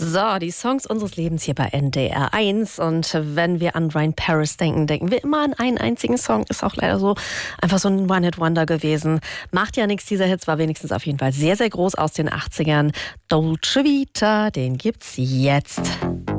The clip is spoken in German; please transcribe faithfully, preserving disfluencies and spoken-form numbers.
So, die Songs unseres Lebens hier bei N D R eins. Und wenn wir an Ryan Paris denken, denken wir immer an einen einzigen Song. Ist auch leider so einfach so ein One-Hit-Wonder gewesen. Macht ja nichts, dieser Hit war wenigstens auf jeden Fall sehr, sehr groß aus den achtzigern. Dolce Vita, den gibt's jetzt.